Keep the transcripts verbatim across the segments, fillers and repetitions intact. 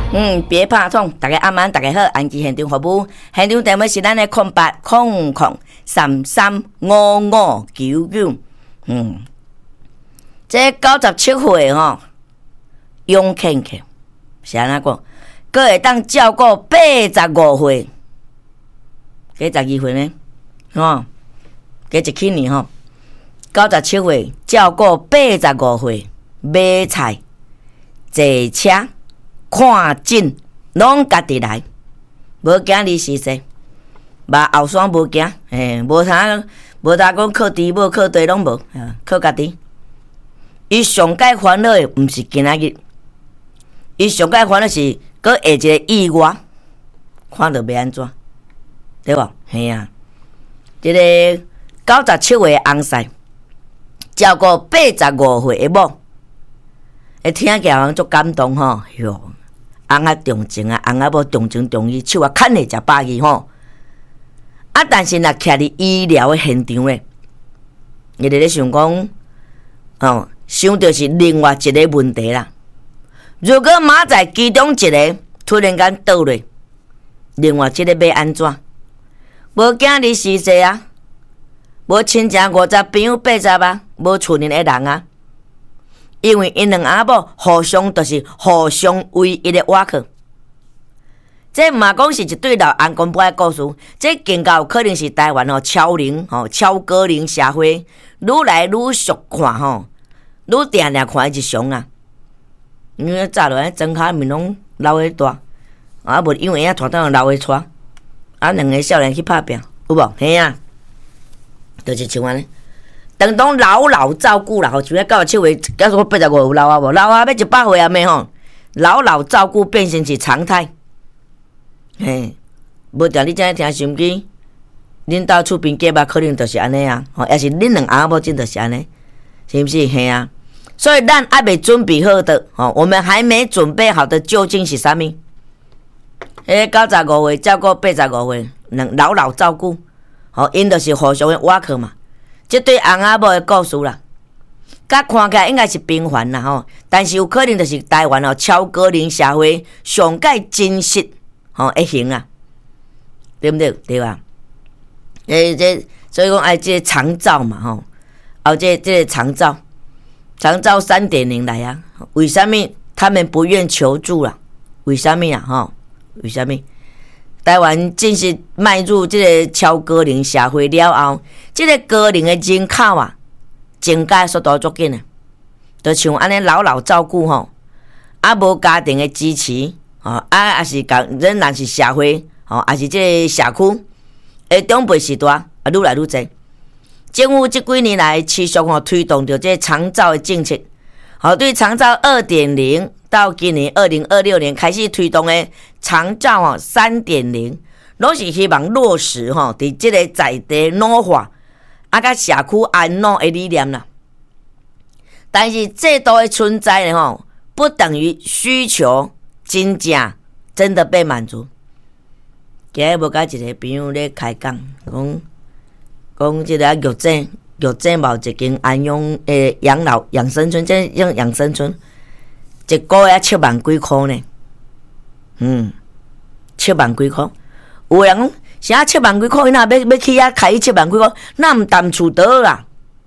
嗯，别怕痛，大家晚安，大家好，安吉现场服务，现场电话是咱的空八空空三三五五九九。嗯，这九十七岁吼，勇健健，是安怎讲？佫会当照顾八十五岁，加十二岁呢？吼，加一去年吼，九十七岁照顾八十五岁，买菜、坐车。看诊拢家己来，无惊你死死，嘛后山无惊，嘿，无啥无啥讲靠猪无靠地拢无，靠家己。伊上界烦恼的毋是今仔日，伊上界烦恼是佫下一个意外，看着要安怎，对无？嘿啊，即、这个九十七岁的翁婿照顾八十五岁的某，会听起来人足感动吼，哟。翁仔重情啊，翁仔要重情重义，手啊牵下食饱去吼。啊，但是若徛伫医疗的现场咧，你哋咧想讲，哦，想到是另外一个问题啦。如果马在其中一个突然间倒落，另外一个要安怎？无囝儿逝世啊，无亲情五十朋友八十啊，无厝里的人啊。因为因两阿某互相都是互相唯一的倚靠，这嘛讲是一对老翁公婆的故事。这更加有可能是台湾吼超龄吼超高龄社会愈来愈俗看吼，愈定定看日常啊。因为早落装脚面拢老个大，啊无因为影拖到老个带，啊两个少年去拍拼，有无？嘿啊，就是像安尼。当当老老照顾啦，吼，像九十七岁，假说八十五有老啊无？老啊要一百岁啊咩吼？老老照顾变成是常态，嘿，无定你正听收音机，恁兜厝边隔壁可能就是安尼啊，吼，也是恁两阿某真就是安尼，是不是？嘿啊，所以咱还没准备好的，吼，我们还没准备好的究竟是啥物？迄九十五岁照顾八十五岁，两老老照顾，吼，因就是互相的倚靠嘛。这对翁仔某的故事啦，甲看起来应该是平凡啦吼，但是有可能就是台湾哦超高龄社会上界真实吼一型啊，对不对？对吧？诶，这所以讲爱这长照嘛吼，后这这个长照，长照三点零来啊，为什么他们不愿求助啦？为什么啊？吼，为什么？台湾正式迈入这个超高龄社会了后，这个高龄的人口啊，增加速度足紧啊，就像安尼老老照顾吼，啊无家庭的支持，吼啊也是讲仍然是社会，吼也是这个社区的长辈时代啊愈来愈侪。政府这几年来持续吼推动着这长照的政策，好对长照二点零。到今年二零二六年开始推动的长照吼三点零，拢是希望落实吼伫即个在地老化啊，甲社区安老的理念啦。但是制度的存在呢吼，不等于需求真正真的被满足。今日无甲一个朋友咧开讲，讲讲即个玉井玉井某一间安养诶养老养生村，即种养生村。一个月七万几箍呢？嗯，七万几箍。有人讲，啥七万几箍？伊若要要去遐开七万几箍，那毋谈厝倒啦。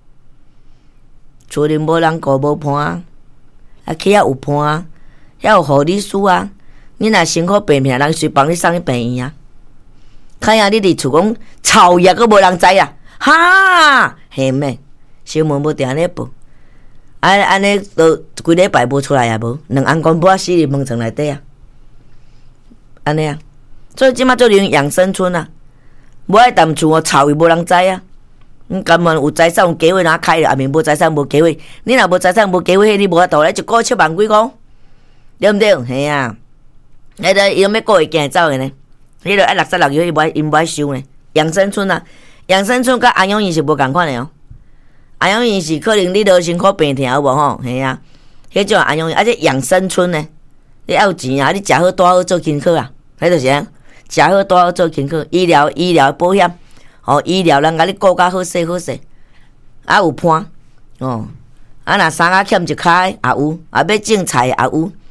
厝里无人顾无伴啊，啊去遐有伴啊，遐有护理师啊。你若辛苦病病，人随帮你送去病院啊。看下你伫厝讲臭热，佫无人知啊！哈，嘿咩？新闻无定咧报。安安尼都规礼拜无出来啊无，两翁公婆死伫门床内底啊，安尼啊，所以即马做成养生村啊，无爱谈厝哦，臭伊无人知啊。你根本有财产有机会哪开了，后面无财产无机会，你若无财产无机会，你无法度咧一个月七万几箍，对毋对？嘿啊，迄个伊要要过月行走的呢，迄个爱六十六岁伊无爱伊无爱收呢。养生村啊，养生村甲安养院是无共款的哦。安养院是可能你落辛苦病痛有无吼？嘿啊，迄种安养院，啊这养生村呢，你要有钱啊，你食好住好做轻课啊，迄就是啊，食好住好做轻课，医疗医疗保险，哦医疗人甲你顾甲好势好势，啊有伴哦，啊若衫仔欠一骹也有，啊要种菜也有，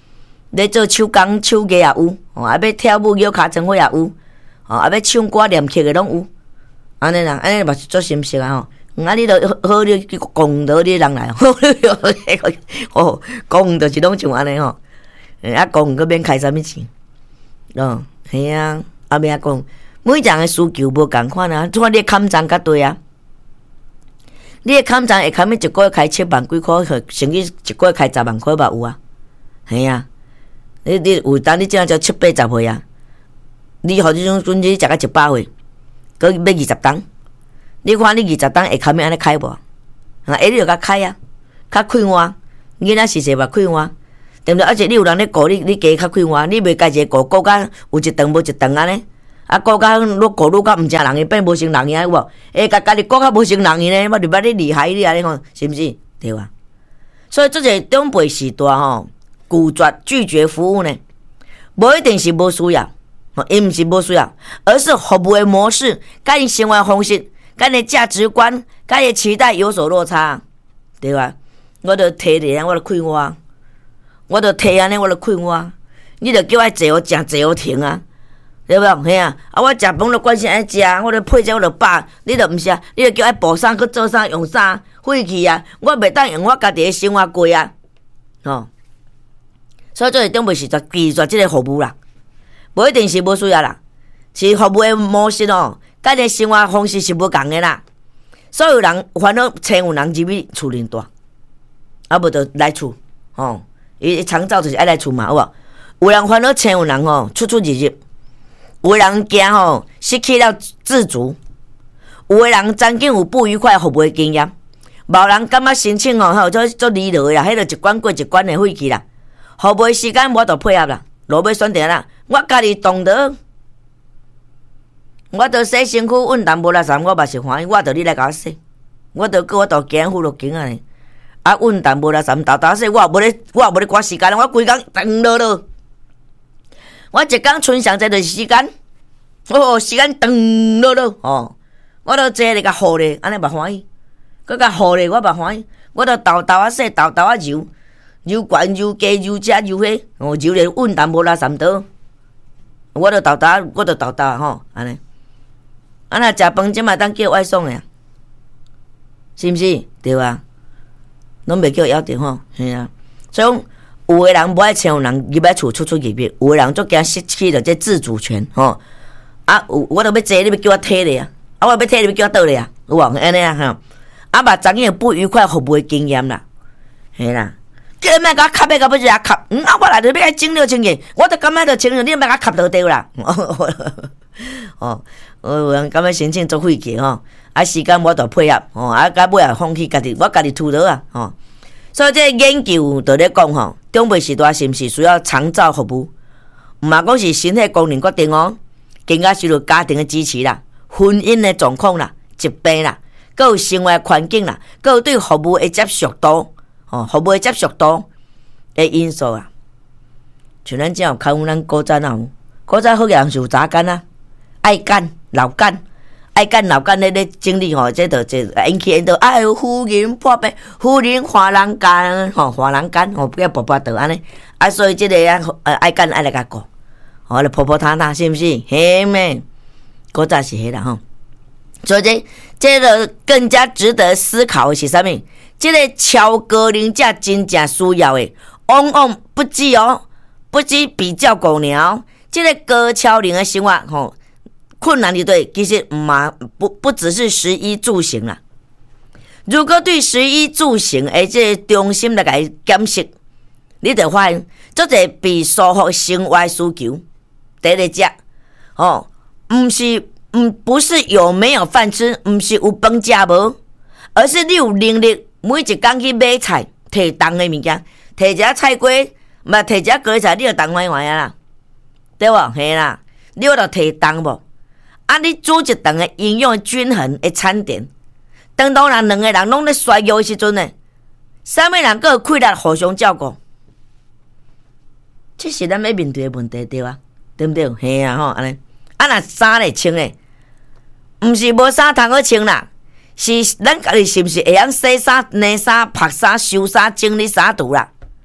咧做手工手艺也有，哦，啊要跳舞摇骹装伙也有，哦，啊要唱歌念曲的拢有，安尼啦，安尼嘛是做心色啊吼。啊，你著好你去讲到你人来，哦，讲就是拢像安尼吼，啊讲个免开啥物钱，哦，系啊，啊免啊讲，每一人的需求无共款啊，像你砍章较对啊，你的砍章会砍咪一个月开七万几箍，甚至一个月开十万块嘛有啊，系啊，你你有当你这样叫七八十岁啊，你互这种阵你食到一百岁，佮要二十档。你看你二十档会堪咪安尼开无？啊，下日就甲开啊，较快活，囡仔是势嘛快活，对毋对？而且你有人咧顾你，你加较快活，你袂家己顾顾甲有一顿无一顿安尼，啊顾甲愈顾愈甲毋正人伊变无成人样有无？会甲家己顾甲无成人样呢，我就捌你厉害你安尼看，是毋是？对啊。所以这个长辈时代吼，拒绝拒绝服务呢，无一定是无需要，伊毋是无需要，而是服务的模式、甲因生活方式。咱的价值观、咱的期待有所落差，对吧？我著摕你，我著快活，我著摕安尼，我著快活。你著叫我坐好食，坐好停啊，对不？嘿啊！啊，我食饭著关心安尼食，我著配食，我著饱。你著毋是啊？你著叫我补啥去做啥用啥，废去啊！我袂当用我家己的生活过啊，吼。所以做长辈时代拒绝即个服务啦，无一定是无需要啦，是服务的模式哦。咱的生活方式是无共的啦，所有人烦恼，千有人入去厝里大，啊无就来厝，吼，伊长照就是爱来厝嘛，有无？有人烦恼，千有人吼出出入入，有人惊吼失去了自主，有的人曾经有不愉快服务的经验，无人感觉申请吼，吼做做离落啦，迄个一关过一关的废去啦，服务的时间我就配合啦，落尾选择啦，我家己懂得。我着洗身躯，运动无力衫，我嘛是欢喜。我着你来甲我洗，我着叫我着行扶路行啊呢。啊，运动无力衫，豆豆洗，我也无咧，我也无咧赶时间，我规工长落落。我一工剩上这就是时间，哦，时间长落落哦。我着坐咧甲好咧，安尼嘛欢喜。佮甲好咧，我嘛欢喜。我着豆豆啊洗，豆豆啊揉，揉悬揉低揉遮揉迄，哦，揉咧运动无力衫倒。我着豆豆，我着豆豆吼，安尼。啊，若食饭即嘛当叫外送诶，是毋是？对啊，拢袂叫要着吼，嘿啊。所以有诶人无爱像有人入来厝出出入入，有诶人足惊失去了这自主权吼。啊，有我都要坐，你要叫我摕咧啊，啊，我要摕你要叫我倒咧啊，有无？安尼啊吼。啊，嘛曾经有不愉快服务诶经验啦，嘿啦。叫你莫甲我磕咧，甲要一下磕，嗯啊，我来着要爱整了清气，我着感觉着清了，你莫甲我磕倒掉啦。哦。有人感觉申请做废气吼，啊时间我着配合吼，啊到尾也放弃家己，我家己拄倒啊吼。所以这研究就咧讲吼，长辈时代是毋是需要长照服务？毋嘛讲是身体功能决定哦，更加需要家庭的支持啦、婚姻的状况啦、疾病啦，佮有生活环境啦，佮有对服务的接受度，吼服务的接受度的因素啊。像咱这样看有咱古早哪有？古早好个人是有早干啊，爱干。老干，爱干老干咧咧经历吼，这着这引起因着哎呦夫人破病，夫人花人干吼，花人干吼，不要婆婆倒安尼，啊所以这个啊呃爱干爱来甲顾，吼来婆婆摊摊是毋是？嘿咩？古早是迄啦吼，所以这这个更加值得思考的是啥物？这个超高龄者真正需要的，往往不止哦，不止比较狗鸟，这个高超龄的生活吼。困难的对，其实嘛不不只是食衣住行啦。如果对食衣住行诶这中心来甲伊检视，你就发现，这个被疏忽生活需求，第一个食哦，毋是毋不是有没有饭吃，毋是有饭食无，而是你有能力每一工去买菜，摕重的物件，摕一只菜瓜，嘛摕一只高丽菜，你就重坏坏啊啦，对无？嘿啦，你有着摕重无？啊！你煮一顿诶营养均衡诶餐点，当当人两个人拢咧衰弱诶时阵呢，啥物人阁有气力互相照顾？这是咱要面对诶问题，对啊，对毋对？嘿啊吼，安尼啊，若衫咧穿咧，毋是无衫通好穿啦，是咱家己是毋是会晓洗衫、洗衫、晒衫、收衫、整理衫橱啦？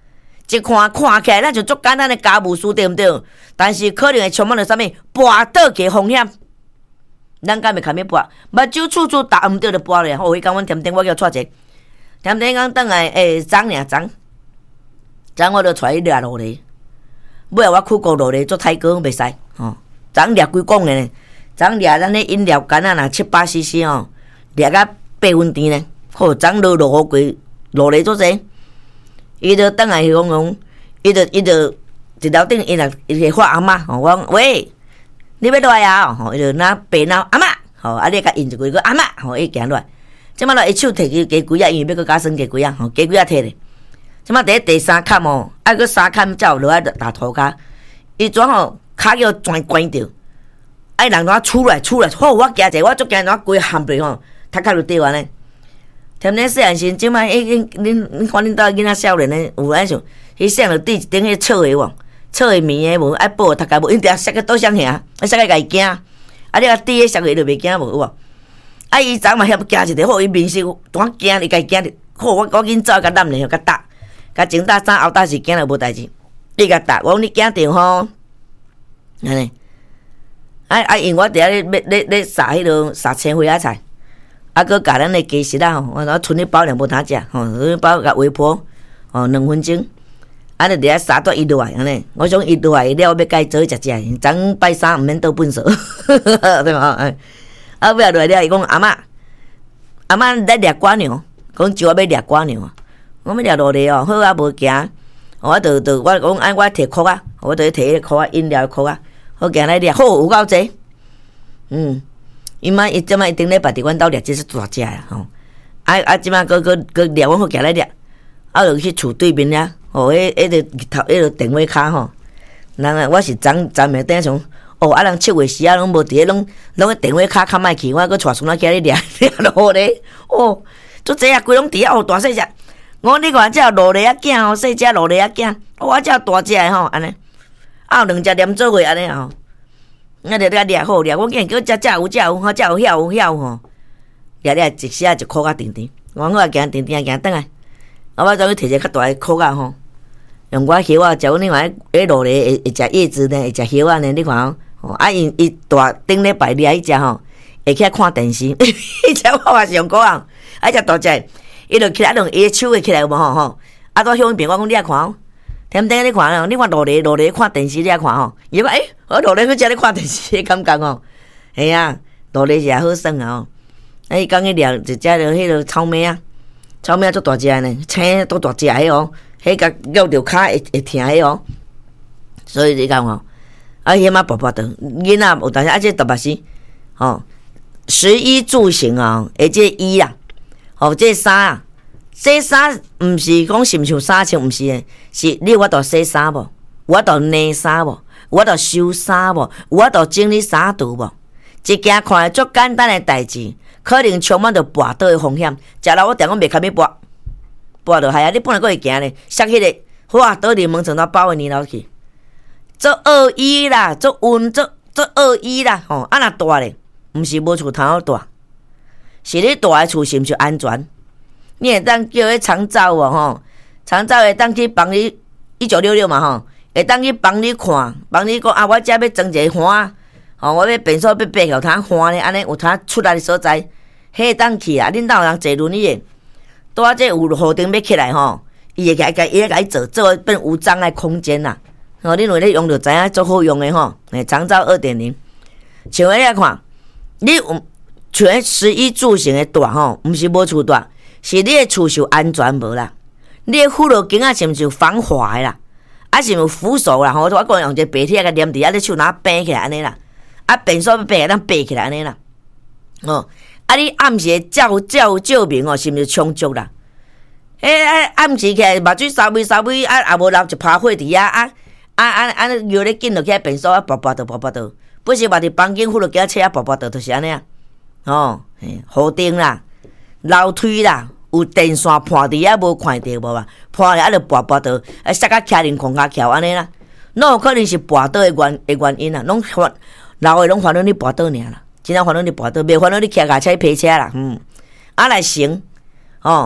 一看看起来，咱就足简单的家务事，对毋对？但是可能会充满了啥物跋倒嘅风险。咱敢袂堪要跋，目睭处处打毋对就跋咧。吼，迄工阮甜甜我叫带者，甜甜讲倒来诶，昨尔昨，昨我就带伊掠落嚟。尾仔我去过落嚟做泰哥袂使，吼，昨掠几公咧？昨掠咱迄饮料干啊，若七八 C C 吼，掠到八分甜咧。吼，昨落落雨过落嚟做者。伊就倒来讲讲，伊就伊就一楼顶，伊若伊会发阿嬷，吼，我讲喂，你要落来啊？吼，伊就拿白闹阿嬷，吼，啊你甲应一句个阿嬷，吼，伊行落来。即摆落伊手摕起鸡龟啊，因为要搁加算鸡龟啊，吼，鸡龟啊摕咧。即摆第第三坎吼，啊搁三坎才有落来打涂骹，伊怎吼骹叫全关着，啊人怎出来出来，好我惊者，我足惊怎规含落吼，头壳就掉安尼。添咧细汉时，即摆迄恁恁恁看恁兜囡仔少年咧，有爱想，伊想着顶一顶迄错诶无，错诶面诶无，爱报头壳无，因定摔个倒向下，啊摔个家己惊，啊你甲滴诶摔个就袂惊无有无？啊伊昨嘛遐惊一个，好伊面色怎惊伊家己惊着，好我我紧走甲揽咧，甲搭，甲前搭衫后搭是惊了无代志，伊甲搭，我讲你惊着吼，安尼，啊啊因我伫遐咧咧咧咧撒迄落撒青花仔菜。啊，佮甲咱的鸡翅啦吼，我剩咧包两无通食吼，包甲微波吼两分钟，啊，就伫遐撒带伊落来安尼。我想伊落来了，要甲伊做食食，昨拜三毋免倒粪扫，对嘛？啊，尾落来了，伊讲阿嬷，阿嬷来掠瓜娘，讲就我要掠瓜娘，我要掠落嚟哦，好啊无行，我就就我讲按我摕箍啊，我就摕迄个箍啊，饮料箍啊，好行来掠，好有够济，嗯。伊妈伊即摆一顶礼拜伫阮兜掠，即是大只啦吼。啊啊，即摆佫佫佫掠，阮好行来掠，啊，就去厝对面遐，吼，迄迄个头迄个电话卡吼。人啊，我是昨昨暝顶想，哦，啊，人七月时啊，拢无伫咧，拢拢个电话卡较歹去，我佫带孙仔起来掠掠落咧，哦，足济啊，规拢伫遐哦，大细只。我讲你看只落咧啊囝吼，细只落咧啊囝，我只大只诶吼，安尼，啊，有两只连做伙安尼吼。我著掠掠好掠，我见叫只只有只有吼，只有遐有遐有吼，掠掠一时啊一箍甲甜甜，我好啊行甜甜行倒来，啊我终于摕一个较大诶箍甲吼，用我叶仔食，阮你看迄落咧会会食叶子呢，会食叶仔呢，你看吼，啊因伊大顶礼拜掠迄只吼，会起来看电视，迄只我也是用箍啊，啊只大只，伊就起来用伊手会起来有无吼吼，啊拄向边我讲你来看哦。添顶你看哦，你看落嚟落嚟看电视你来看吼，伊讲诶，我落嚟去遮咧看电视，感觉哦，系啊，落嚟是也好耍啊哦。啊，伊讲迄掠一只着迄个草莓啊，草莓啊足大只呢，青多大只迄哦，迄甲咬着骹会会疼迄哦。所以你讲哦，啊，迄嘛薄薄的，囡仔有当时啊，这特别是吼，食衣住行啊，而这衣啦，哦，这衫啊。洗衫毋是讲是毋是有衫穿，毋是诶，是你有法度洗衫无？有法度晾衫无？有法度收衫无？有法度整理衫橱无？一件看来足简单诶代志，可能充满着跋倒诶风险。食了我电讲袂堪要跋，跋落海啊！你本来阁会行咧，摔迄个哇，倒伫门床头包诶泥楼去，做恶意啦，做温做做恶意啦，吼！啊若大咧，毋是无厝通好大，是你大诶厝是毋是安全？你会当叫迄长照哦吼，长照会当去帮你一九六六嘛吼，会当去帮你看，帮你讲啊，我遮要装一个花，吼，我要便所要爬有通花咧，安尼有通出来的所在，迄会当去啊。恁兜有人坐轮椅的，拄啊这有户顶要起来吼，伊会甲伊会甲伊做做变无障碍空间啦。吼，恁有咧用着知影足好用的吼，诶，长照二点零，像迄来看，你有像食衣住行的大吼，毋是无厝大。是你的厝是有安全无啦？你的扶手间啊是毋是有防滑的啦？啊是毋有扶手啦？吼，我讲用一个白铁甲黏伫啊，你手拿掰起来安尼啦，啊便所要掰咱掰起来安尼啦。哦，啊你暗时照照照明哦，是毋是充足啦？诶、欸，暗时起来目睭稍微稍微啊，也无流一拍火伫遐啊啊啊啊！摇咧紧落去便所啊，薄薄倒薄薄倒，不是话伫房间扶手间车啊，薄薄倒就是安尼啊。哦，屋顶啦，楼梯啦。有电线盘伫遐无看着无嘛？盘咧啊，就跋跋倒，啊，摔甲徛伫空骹桥安尼啦。拢有可能是跋倒的原的原因啦。拢烦老的拢烦恼你跋倒尔啦，真正烦恼你跋倒，袂烦恼你骑脚车、皮车啦。嗯，啊来行，哦，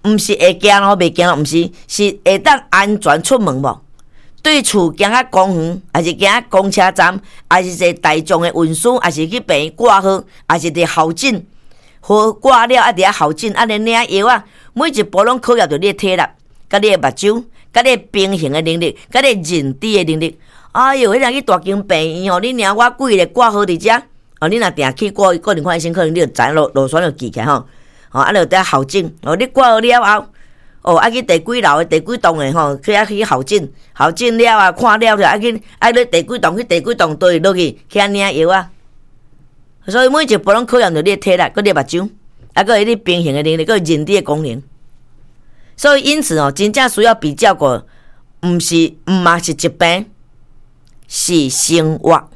毋是会惊咯，袂惊咯，毋是是会当安全出门无？对厝行啊公园，还是行啊公车站，还是坐大众的运输，还是去病院挂号，还是伫校诊，好挂了啊！伫遐校诊啊，连领药啊，每一步拢考验着你的体力，甲你的目睭，甲你的平衡的能力，甲你的认知的能力。哎哟，迄人去大间病院吼，你领我几个挂号伫遮，哦，你若定去过个人看医生，可能你就知路路线就记起来吼。哦，啊，就伫校诊，哦，你挂号了后。哦，啊去第几楼的第几栋的吼，去啊去校诊，校诊了啊，看了就啊去啊去第几栋去第几栋对落去去啊领药啊。所以每一步拢考验着你的体力，佮你的目睭，啊佮你平衡的能力，佮认知的功能。所以因此哦，真正需要比较过，毋是毋嘛是疾病，是生活，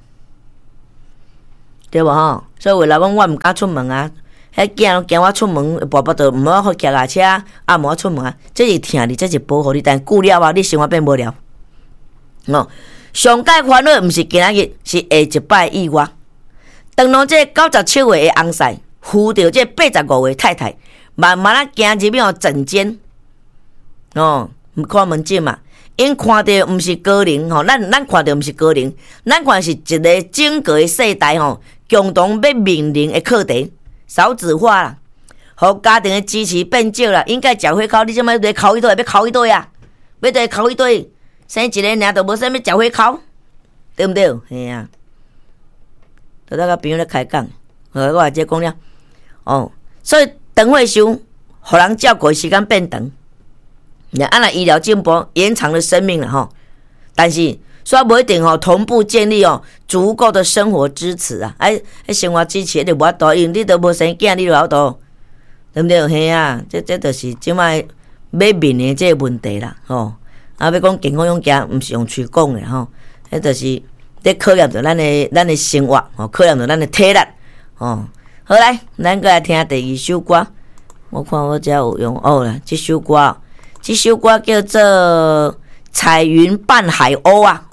对无吼？所以为了讲我毋敢出门啊。迄惊惊我出门，跋跋倒毋好好骑牙车，啊，无出门啊，这是疼你，这是保护你，但久了啊，你生活变无聊。哦，上界烦恼毋是今仔日，是下一摆意外。当拢这九十七岁的翁婿扶着这八十五岁太太，慢慢啊行入去诊间，哦，看门诊嘛，因看到毋是高龄吼，咱咱看到毋是高龄，咱看是一个整个的世代吼，共同要面临的课题。少子化啦，互家庭的支持变少啦。应该食火烤，你即摆要烤一堆，要烤一堆啊！要对烤一堆，生一个尔都无啥物食火烤，对毋对？嘿啊！拄则甲朋友咧开讲，我我也即讲了哦。所以长岁数，互人照顾的时间变长，那按来医疗进步，延长了生命了吼。但是，所以无一定吼同步建立哦足够的生活支持啊！哎，哎，生活支持就无法度，因为你都无生囝，你就有度，对毋对？嘿啊，这这就是即摆要面的这个问题啦，吼。啊，要讲健康养家，毋是用喙讲的吼，迄就是在考验着咱的咱的生活，吼，考验着咱的体力，吼。好来，咱过来听第二首歌。我看我遮有用哦啦，这首歌，这首歌叫做《彩云伴海鸥》啊。